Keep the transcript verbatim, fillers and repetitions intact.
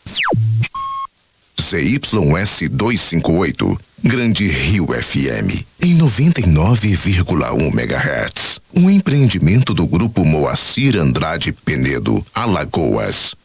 C Y S duzentos e cinquenta e oito, Grande Rio F M, em noventa e nove vírgula um megahertz. Um empreendimento do Grupo Moacir Andrade Penedo, Alagoas.